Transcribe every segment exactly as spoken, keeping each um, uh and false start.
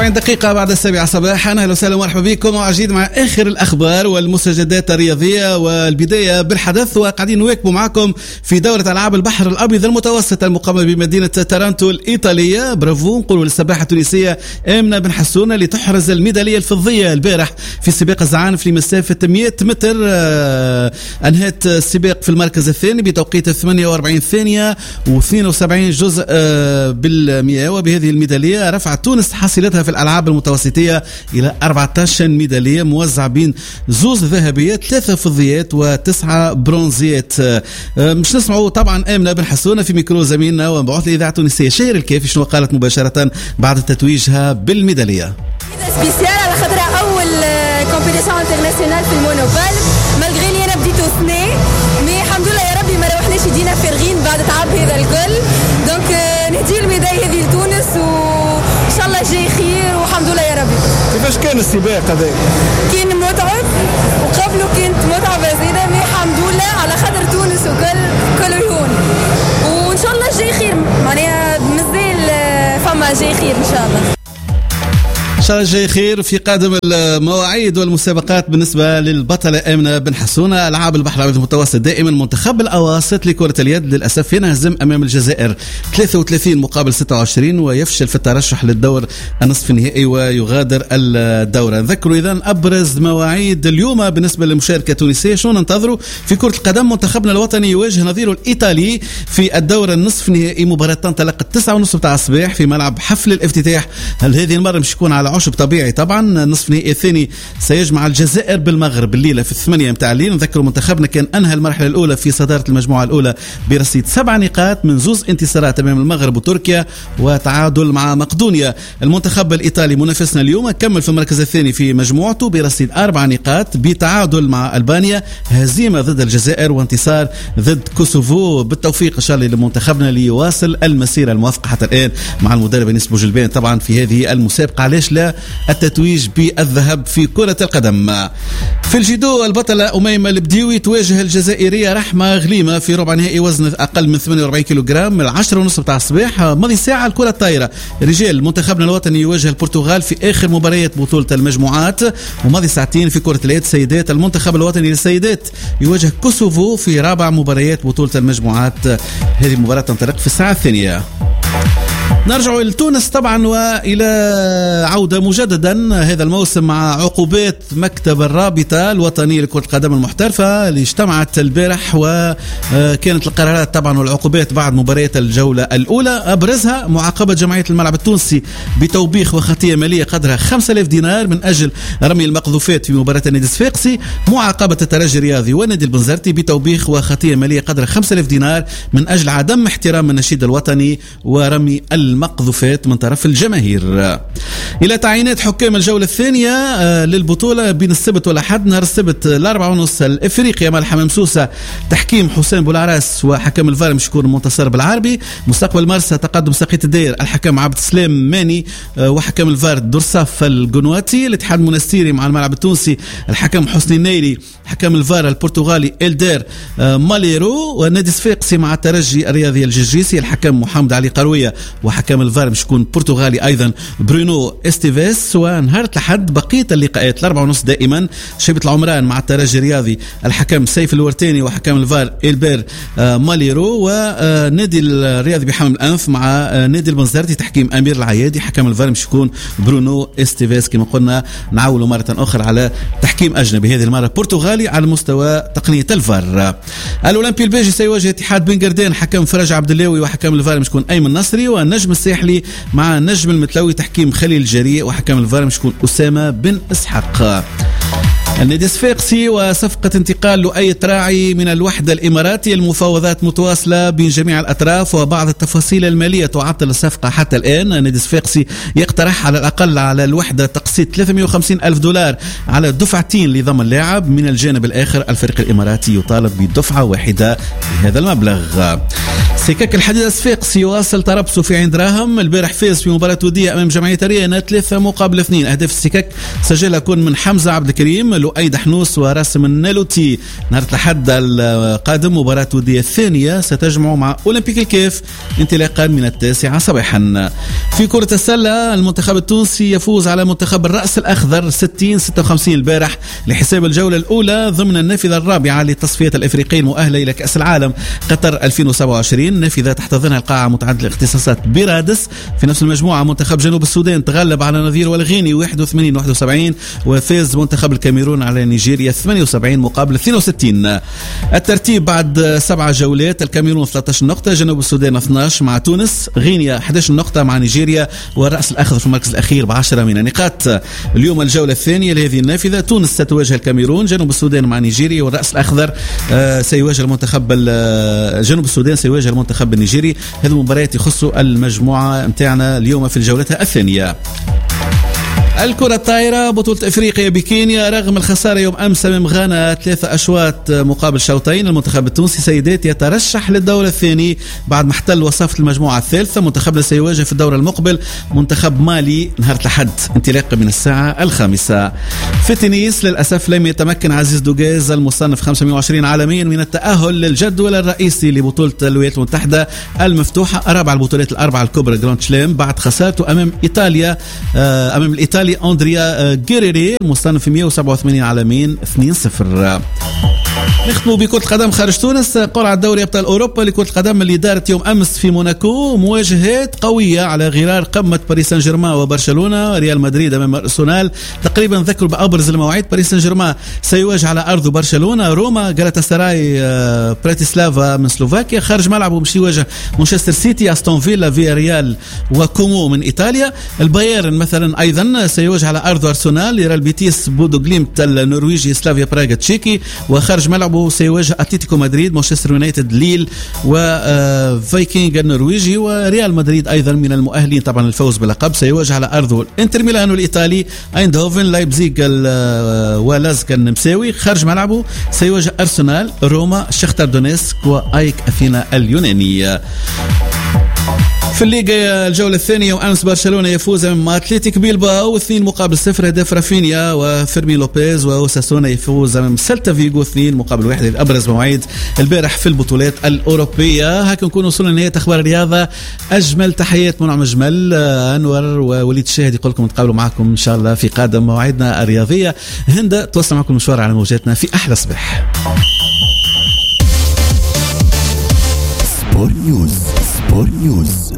وأربعين دقيقة بعد السابعة صباحا. أهلا وسهلا ومرحبا بكم وعجيد مع آخر الأخبار والمستجدات الرياضية، والبداية بالحدث وقاعدين نواكبوا معكم في دورة ألعاب البحر الأبيض المتوسط المقامة بمدينة تارانتو الإيطالية. برافو نقولوا للسباحة التونسية آمنة بن حسونة لتحرز الميدالية الفضية البارح في سباق الزعانف لمسافة مئة متر. آه أنهت السباق في المركز الثاني بتوقيت ثمانية وأربعين ثانية واثنين وسبعين جزء آه بالمئة، وبهذه الميدالية رفعت تونس حصيلتها في الألعاب المتوسطية إلى أربعة عشر ميدالية موزع بين زوز ذهبيات ثلاثة فضيات وتسعة برونزيات. مش نسمعوا طبعا آمنة بن حسونة في ميكرو زميلنا ومبعوث الإذاعة التونسية شهر الكافي شنو قالت مباشرة بعد تتويجها بالميدالية. سبيسيال على خاطرها أول كومبيتيشن انترناسيونال في المونوبال، مالغري اللي أنا بديتو سنة مي الحمد لله يا ربي ما روحناش يدينا فارغين بعد تعب هذا الكل. دونك نهدي الميدالية هذه لتونس وإن شاء الله جاي خير والحمد لله يا ربي. كيفاش كان السباق هذا؟ كان متعب وقبله كانت متعبة زيادة، مي الحمد لله على خاطر تونس وكل كله يهون وإن شاء الله جاي خير، معناها مازال فما جاي خير إن شاء الله. إن شاء الله جاي خير في قادم المواعيد والمسابقات. بالنسبة للبطلة آمنة بن حسونة ألعاب البحر الأبيض المتوسط دائما منتخب الأواسط لكرة اليد للأسف ينهزم أمام الجزائر ثلاثة وثلاثين مقابل ستة وعشرين ويفشل في الترشح للدور النصف النهائي ويغادر الدورة. نذكروا إذن أبرز مواعيد اليوم بالنسبة للمشاركة التونسية. شو ننتظروا في كرة القدم؟ منتخبنا الوطني يواجه نظيره الإيطالي في الدورة النصف النهائي. مباراة تنطلق التسعة ونصف بتاع الصباح في ملعب حفل الافتتاح. هل هذه المرة مش يكون على عشب طبيعي؟ طبعا النصف النهائي الثاني سيجمع الجزائر بالمغرب الليلة في الثمانية متاع الليل. نذكر منتخبنا كان أنهى المرحلة الأولى في صدارة المجموعة الأولى برصيد سبع نقاط من زوز انتصارات أمام المغرب وتركيا وتعادل مع مقدونيا. المنتخب الإيطالي منافسنا اليوم كمل في المركز الثاني في مجموعته برصيد أربع نقاط بتعادل مع ألبانيا، هزيمة ضد الجزائر وانتصار ضد كوسوفو. بالتوفيق إن شاء الله لمنتخبنا ليواصل المسيرة الموافقة حتى الآن مع المدرب أنيس بوجلبان طبعا في هذه المسابقة. علاش لا التتويج بالذهب في كرة القدم. في الجيدو البطلة أميمة البديوي تواجه الجزائرية رحمة غليمة في ربع نهائي وزن أقل من ثمانية وأربعين كيلوغرام من العشرة ونصف بتاع الصباح. ماضي ساعة الكرة الطايرة رجال منتخبنا الوطني يواجه البرتغال في آخر مباريات بطولة المجموعات، وماضي ساعتين في كرة اليد سيدات المنتخب الوطني للسيدات يواجه كوسوفو في رابع مباريات بطولة المجموعات. هذه المباراة تنطلق في الساعة الثانية. نرجع لتونس طبعا والى عودة مجددا هذا الموسم مع عقوبات مكتب الرابطة الوطنية لكرة القدم المحترفة اللي اجتمعت البارح، وكانت القرارات طبعا والعقوبات بعد مباريات الجولة الأولى. أبرزها معاقبة جمعية الملعب التونسي بتوبيخ وخطية مالية قدرها خمسة آلاف دينار من أجل رمي المقذوفات في مباراة النادي الصفاقسي. معاقبة الترجي الرياضي والنادي البنزرتي بتوبيخ وخطية مالية قدرها خمسة آلاف دينار من أجل عدم احترام النشيد الوطني ورمي المقذوفات من طرف الجماهير. إلى تعيينات حكام الجولة الثانية للبطولة بين السبت والأحد. نهار السبت الأربعة ونص الإفريقيا مع الحمام سوسة تحكيم حسين بولعراس وحكم الفار مشكور منتصر بالعربي. مستقبل مرسى تقدم سقية الدير الحكم عبد السلام ماني وحكم الفار درصاف القنواتي. الاتحاد المنستيري مع الملعب التونسي الحكم حسني النيري، حكم الفار البرتغالي إلدير ماليرو. والنادي الصفاقسي مع الترجي الرياضي الجرجيسي الحكم محمد علي قروية وحكم الفار مش يكون برتغالي ايضا برونو استيفيس. ونهار الأحد بقيه اللقاءات الأربعة ونص دائما شبيبة العمران مع الترجي الرياضي الحكم سيف الورتاني وحكم الفار إلبير ماليرو. ونادي الرياضي بحمام الانف مع نادي البنزرتي تحكيم امير العيادي، حكم الفار مش يكون برونو استيفيس. كما قلنا نعولوا مره اخرى على تحكيم اجنبي هذه المره برتغالي على مستوى تقنيه الفار. الاولمبي البيجي سيواجه اتحاد بن قردان حكم فرج عبد اللاوي وحكم الفار مش يكون ايمن نصري. والنجم الساحلي مع النجم المتلوي تحكيم خليل الجريء وحكم الفار مش يكون أسامة بن إسحاق. النادي الصفاقسي وصفقة انتقال لؤي تراعي من الوحدة الإماراتية. المفاوضات متواصلة بين جميع الأطراف وبعض التفاصيل المالية تعطل الصفقة حتى الآن. النادي الصفاقسي يقترح على الأقل على الوحدة تقسيط ثلاثمئة وخمسين ألف دولار على دفعتين لضم اللاعب. من الجانب الآخر الفريق الإماراتي يطالب بدفعة واحدة بهذا المبلغ. سكك الحديد الصفاقسي يواصل تربصه في عين دراهم. البارح فاز في مباراة ودية أمام جمعية ريانا ثلاثة مقابل اثنين. أهداف السكك سجلها كون من حمزة عبد الكريم لؤي دحنوس وراسم النالوتي. نهار الأحد القادم مباراة ودية الثانية ستجمع مع أولمبيك الكيف انطلاقا من التاسعة صباحا. في كرة السلة المنتخب التونسي يفوز على منتخب الرأس الأخضر ستين ستة وخمسين البارح لحساب الجولة الأولى ضمن النافذة الرابعة للتصفيات الأفريقية المؤهلة إلى كأس العالم قطر ألفين وسبعة وعشرين. نافذة تحتضنها القاعة متعددة الاختصاصات برادس. في نفس المجموعة منتخب جنوب السودان تغلب على نظير والغيني واحد وثمانين واحد وسبعين، وفاز منتخب الكاميرون على نيجيريا ثمانية وسبعين مقابل اثنين وستين. الترتيب بعد سبعة جولات: الكاميرون ثلاثة عشر نقطة، جنوب السودان اثني عشر مع تونس، غينيا أحد عشر نقطة مع نيجيريا، والرأس الأخضر في المركز الأخير بعشرة من النقاط. اليوم الجولة الثانية لهذه النافذة: تونس ستواجه الكاميرون، جنوب السودان مع نيجيريا، والرأس الأخضر آه سيواجه المنتخب جنوب السودان سيواجه المنتخب النيجيري. هذه المباريات يخصوا المجموعة متاعنا اليوم في الجولة الثانية. الكرة الطايرة بطولة افريقيا بكينيا، رغم الخسارة يوم امس امام غانا ثلاثة اشواط مقابل شوطين، المنتخب التونسي سيدات يترشح للدور الثاني بعد ما احتل وصافة المجموعة الثالثة. منتخبنا سيواجه في الدور المقبل منتخب مالي نهار الأحد انطلاقا من الساعة الخامسة. في التنس للأسف لم يتمكن عزيز دوغاز المصنف خمسمائة وعشرين عالميا من التأهل للجدول الرئيسي لبطولة الولايات المتحدة المفتوحة، رابع البطولات الأربعة الكبرى جراند سلام، بعد خسارته امام ايطاليا امام الايطالي أندريا جيريري المصنف مائة وسبعة وثمانين عالميا اثنين صفر. نختموا بكرة القدم خارج تونس. قرعة دوري أبطال أوروبا لكرة القدم اللي دارت يوم أمس في موناكو، مواجهات قوية على غرار قمة باريس سان جيرمان وبرشلونة. ريال مدريد أمام أرسنال، تقريبا ذكروا بأبرز المواعيد. باريس سان جيرمان سيواجه على أرض برشلونة. روما جالاتا سراي براتيسلافا من سلوفاكيا، خارج ملعبه مش يواجه مانشستر سيتي، أستون فيلا، فيا ريال وكومو من إيطاليا. البايرن مثلا أيضا سيواجه على أرض أرسنال. ريال بيتيس بودو جليمت النرويجي، سلافيا براغا تشيكي، وخارج ملعبه سيواجه أتلتيكو مدريد، مانشستر يونايتد، ليل وفايكينغ النرويجي. وريال مدريد أيضا من المؤهلين طبعا الفوز باللقب سيواجه على أرضه انتر ميلانو الإيطالي، ايندهوفن، لايبزيغ ولازك النمساوي. خارج ملعبه سيواجه أرسنال، روما، شختار دونيسك وآيك أثينا اليوناني. في الليغا الجولة الثانية وأمس برشلونة يفوز مع أتلتيك بيلباو اثنين مقابل صفر، هدف رافينيا وفيرمين لوبيز. وأوساسونا يفوز أمام سيلتا فيغو اثنين مقابل واحد. أبرز مواعيد البارح في البطولات الأوروبية. هكذا نكون وصلنا لنهاية أخبار الرياضة. أجمل تحيات منعم أجمل أنور ووليد الشاهد يقول لكم نتقابلوا معكم إن شاء الله في قادم مواعيدنا الرياضية. هند توصل معكم مشوار على موجاتنا في أحلى صباح. سبور نيوز. سبور نيوز.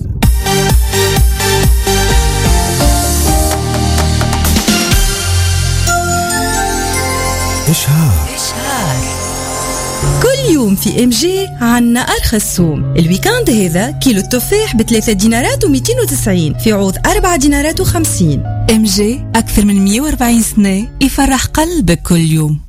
إشهار. كل يوم في إم جي عنا أرخص سوم. الويكاند هذا كيلو التفاح بثلاثة دينارات ومئتين وتسعين في عوض أربعة دينارات وخمسين. إم جي أكثر من مئة وأربعين سنة يفرح قلبك كل يوم.